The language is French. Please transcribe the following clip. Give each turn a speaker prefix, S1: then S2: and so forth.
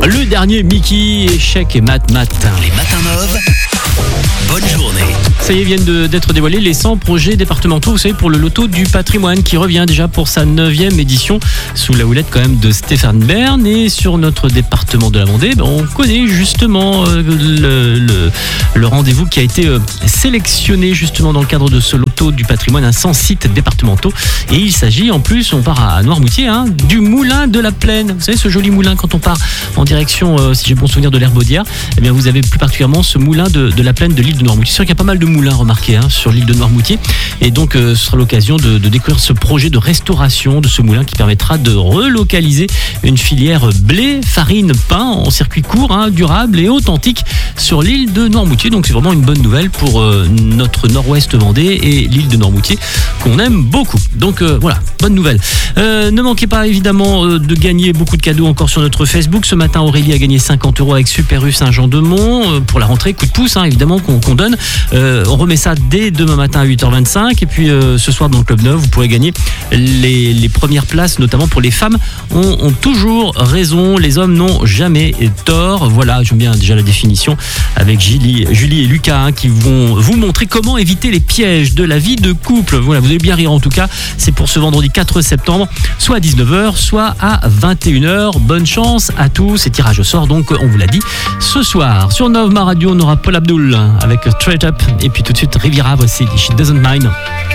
S1: Le dernier Mickey, échec et matin.
S2: Les matins Mauve. Bonne journée.
S1: Ça y est, viennent d'être dévoilés les 100 projets départementaux, vous savez, pour le loto du patrimoine qui revient déjà pour sa 9e édition sous la houlette quand même de Stéphane Bern. Et sur notre département de la Vendée, on connaît justement le rendez-vous qui a été sélectionné justement dans le cadre de ce loto du patrimoine à 100 sites départementaux. Et il s'agit en plus, on part à Noirmoutier, du moulin de la Plaine. Vous savez, ce joli moulin quand on part en direction, si j'ai bon souvenir, de l'Herbaudière, eh bien vous avez plus particulièrement ce moulin de la Plaine de l'île de Noirmoutier. C'est sûr qu'il y a pas mal de moulins remarqués sur l'île de Noirmoutier. Et donc ce sera l'occasion de découvrir ce projet de restauration de ce moulin qui permettra de relocaliser une filière blé, farine, pain en circuit court, durable et authentique sur l'île de Noirmoutier. Donc c'est vraiment une bonne nouvelle pour notre nord-ouest Vendée et l'île de Noirmoutier qu'on aime beaucoup. Donc voilà, bonne nouvelle. Ne manquez pas évidemment de gagner beaucoup de cadeaux encore sur notre Facebook. Ce matin, Aurélie a gagné 50 € avec Super U Saint-Jean-de-Mont pour la rentrée. Coup de pouce évidemment qu'on donne. On remet ça dès demain matin à 8h25. Et puis ce soir dans le Club 9, vous pourrez gagner les premières places, notamment pour les femmes ont toujours raison, les hommes n'ont jamais tort. Voilà, j'aime bien déjà la définition avec Julie et Lucas qui vont vous montrer comment éviter les pièges de la vie de couple. Voilà, vous allez bien rire en tout cas. C'est pour ce vendredi 4 septembre, soit à 19h, soit à 21h. Bonne chance à tous. Et tirage au sort, donc, on vous l'a dit, ce soir. Sur Nova Radio, on aura Paul Abdul avec Straight Up. Et puis tout de suite, Riviera, voici She Doesn't Mind.